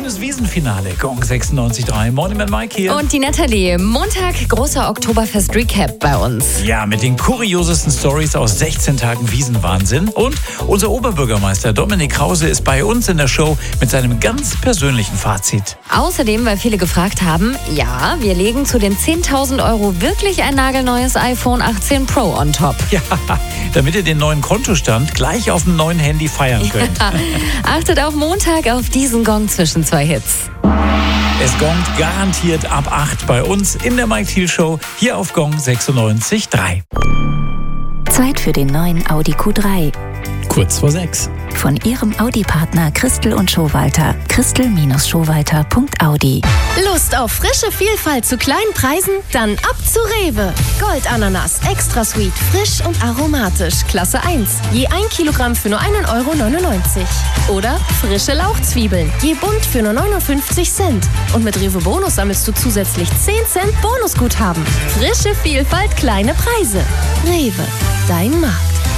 schönes Wiesenfinale. Gong 96.3. Morning mit Mike hier. Und die Natalie. Montag, großer Oktoberfest-Recap bei uns. Ja, mit den kuriosesten Stories aus 16 Tagen Wiesenwahnsinn. Und unser Oberbürgermeister Dominik Krause ist bei uns in der Show mit seinem ganz persönlichen Fazit. Außerdem, weil viele gefragt haben, ja, wir legen zu den 10.000 € wirklich ein nagelneues iPhone 18 Pro on top. Ja, damit ihr den neuen Kontostand gleich auf dem neuen Handy feiern könnt. Ja. Achtet auch Montag auf diesen Gong zwischen zwei Hits. Es gongt garantiert ab 8 bei uns in der Mike Thiel Show hier auf Gong 96.3. Zeit für den neuen Audi Q3. Kurz vor 6. Von Ihrem Audi-Partner Christel und Schowalter. Christel-Schowalter.audi. Lust auf frische Vielfalt zu kleinen Preisen? Dann ab zu Rewe. Goldananas, extra sweet, frisch und aromatisch, Klasse 1. Je 1 Kilogramm für nur 1,99 €. Oder frische Lauchzwiebeln, je bunt für nur 59 Cent. Und mit Rewe Bonus sammelst du zusätzlich 10 Cent Bonusguthaben. Frische Vielfalt, kleine Preise. Rewe, dein Markt.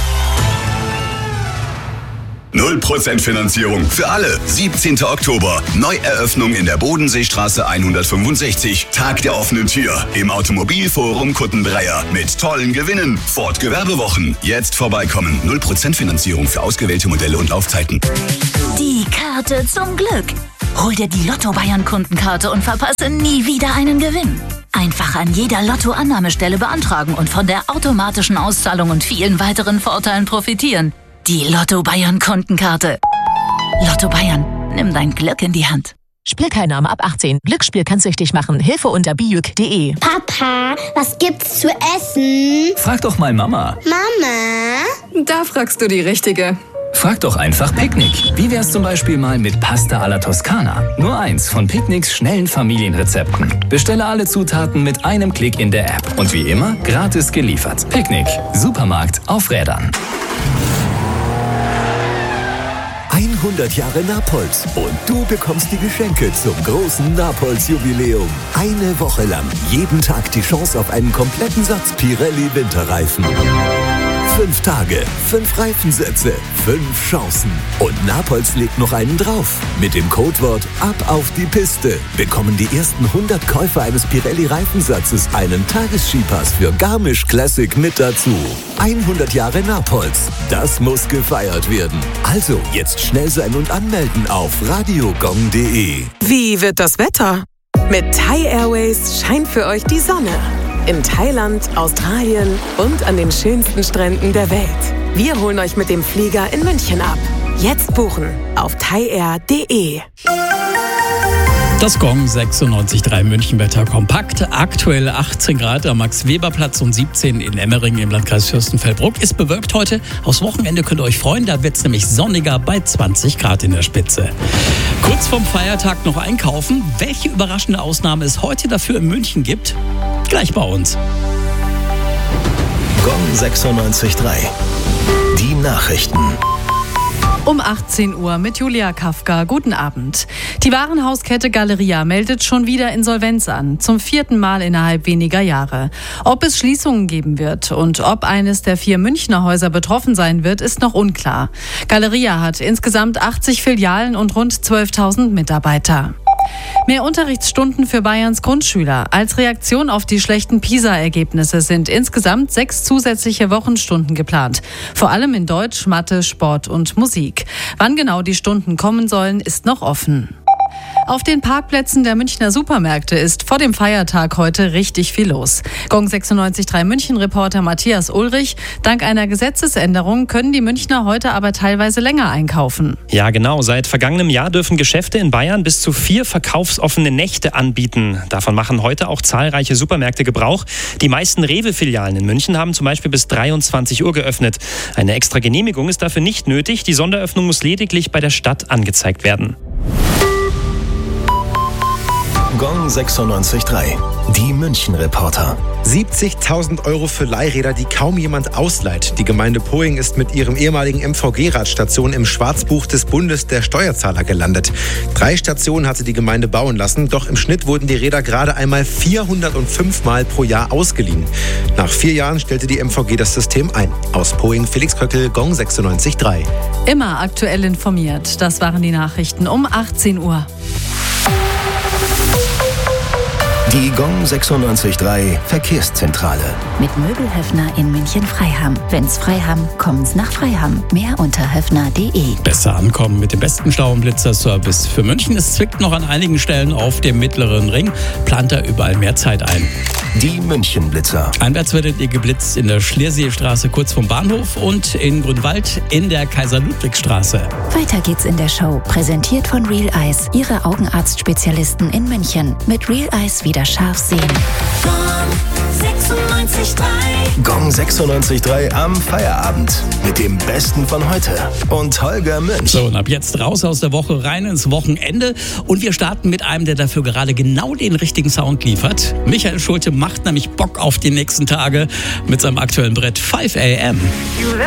0% Finanzierung für alle. 17. Oktober. Neueröffnung in der Bodenseestraße 165. Tag der offenen Tür. Im Automobilforum Kuttenbreier. Mit tollen Gewinnen. Ford Gewerbewochen. Jetzt vorbeikommen. 0% Finanzierung für ausgewählte Modelle und Laufzeiten. Die Karte zum Glück. Hol dir die Lotto Bayern Kundenkarte und verpasse nie wieder einen Gewinn. Einfach an jeder Lotto-Annahmestelle beantragen und von der automatischen Auszahlung und vielen weiteren Vorteilen profitieren. Die Lotto Bayern Kundenkarte. Lotto Bayern, nimm dein Glück in die Hand. Spielteilnahme ab 18. Glücksspiel kann süchtig machen. Hilfe unter bijuk.de. Papa, was gibt's zu essen? Frag doch mal Mama. Mama? Da fragst du die Richtige. Frag doch einfach Picknick. Wie wär's zum Beispiel mal mit Pasta alla Toskana? Nur eins von Picknicks schnellen Familienrezepten. Bestelle alle Zutaten mit einem Klick in der App. Und wie immer, gratis geliefert. Picknick. Supermarkt auf Rädern. 100 Jahre Napolz und du bekommst die Geschenke zum großen Napolz-Jubiläum. Eine Woche lang, jeden Tag die Chance auf einen kompletten Satz Pirelli Winterreifen. 5 Tage, 5 Reifensätze, 5 Chancen. Und Napolz legt noch einen drauf. Mit dem Codewort Ab auf die Piste bekommen die ersten 100 Käufer eines Pirelli-Reifensatzes einen Tagesskipass für Garmisch Classic mit dazu. 100 Jahre Napolz, das muss gefeiert werden. Also jetzt schnell sein und anmelden auf radiogong.de. Wie wird das Wetter? Mit Thai Airways scheint für euch die Sonne. In Thailand, Australien und an den schönsten Stränden der Welt. Wir holen euch mit dem Flieger in München ab. Jetzt buchen auf thaiair.de. Das Gong 96.3 Münchenwetter kompakt. Aktuell 18 Grad am Max-Weber-Platz und 17 in Emmering im Landkreis Fürstenfeldbruck. Ist bewölkt heute. Aufs Wochenende könnt ihr euch freuen. Da wird es nämlich sonniger bei 20 Grad in der Spitze. Kurz vorm Feiertag noch einkaufen. Welche überraschende Ausnahme es heute dafür in München gibt? Gleich bei uns. Gong 96.3. Die Nachrichten. Um 18 Uhr mit Julia Kafka. Guten Abend. Die Warenhauskette Galeria meldet schon wieder Insolvenz an. Zum 4. Mal innerhalb weniger Jahre. Ob es Schließungen geben wird und ob eines der 4 Münchner Häuser betroffen sein wird, ist noch unklar. Galeria hat insgesamt 80 Filialen und rund 12.000 Mitarbeiter. Mehr Unterrichtsstunden für Bayerns Grundschüler. Als Reaktion auf die schlechten PISA-Ergebnisse sind insgesamt 6 zusätzliche Wochenstunden geplant. Vor allem in Deutsch, Mathe, Sport und Musik. Wann genau die Stunden kommen sollen, ist noch offen. Auf den Parkplätzen der Münchner Supermärkte ist vor dem Feiertag heute richtig viel los. Gong 96.3 München-Reporter Matthias Ulrich. Dank einer Gesetzesänderung können die Münchner heute aber teilweise länger einkaufen. Ja, genau. Seit vergangenem Jahr dürfen Geschäfte in Bayern bis zu 4 verkaufsoffene Nächte anbieten. Davon machen heute auch zahlreiche Supermärkte Gebrauch. Die meisten Rewe-Filialen in München haben zum Beispiel bis 23 Uhr geöffnet. Eine extra Genehmigung ist dafür nicht nötig. Die Sonderöffnung muss lediglich bei der Stadt angezeigt werden. Gong 96.3. Die München-Reporter. 70.000 € für Leihräder, die kaum jemand ausleiht. Die Gemeinde Poing ist mit ihrem ehemaligen MVG-Radstation im Schwarzbuch des Bundes der Steuerzahler gelandet. 3 Stationen hatte die Gemeinde bauen lassen, doch im Schnitt wurden die Räder gerade einmal 405 Mal pro Jahr ausgeliehen. Nach 4 Jahren stellte die MVG das System ein. Aus Poing, Felix Köckel, Gong 96.3. Immer aktuell informiert. Das waren die Nachrichten um 18 Uhr. Die Gong 96.3 Verkehrszentrale. Mit Möbelhöfner in München-Freiham. Wenn's Freiham, kommen's nach Freiham. Mehr unter höfner.de. Besser ankommen mit dem besten Stau- und Blitzerservice für München. Es zwickt noch an einigen Stellen auf dem mittleren Ring. Plant da überall mehr Zeit ein. Die München-Blitzer. Einwärts werdet ihr geblitzt in der Schlierseestraße kurz vom Bahnhof und in Grünwald in der Kaiser-Ludwig-Straße. Weiter geht's in der Show. Präsentiert von Real Eyes. Ihre Augenarztspezialisten in München. Mit Real Eyes wieder scharf sehen. Gong 96.3 am Feierabend. Mit dem Besten von heute. Und Holger Münch. So, und ab jetzt raus aus der Woche, rein ins Wochenende. Und wir starten mit einem, der dafür gerade genau den richtigen Sound liefert. Michael Schulte macht nämlich Bock auf die nächsten Tage mit seinem aktuellen Brett 5 AM.